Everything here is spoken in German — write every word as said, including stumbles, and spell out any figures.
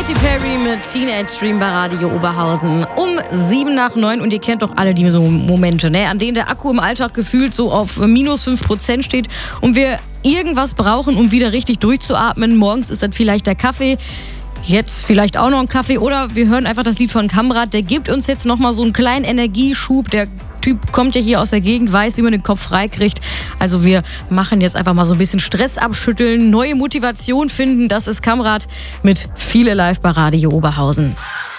Katy Perry mit Teenage Dream bei Radio Oberhausen um sieben nach neun und ihr kennt doch alle die so Momente, ne, an denen der Akku im Alltag gefühlt so auf minus fünf Prozent steht und wir irgendwas brauchen, um wieder richtig durchzuatmen. Morgens ist das vielleicht der Kaffee, jetzt vielleicht auch noch ein Kaffee oder wir hören einfach das Lied von Kamrat, der gibt uns jetzt nochmal so einen kleinen Energieschub, der Typ kommt ja hier aus der Gegend, weiß, wie man den Kopf frei kriegt. Also wir machen jetzt einfach mal so ein bisschen Stress abschütteln, neue Motivation finden. Das ist Kamrat mit Viele live bei Radio Oberhausen.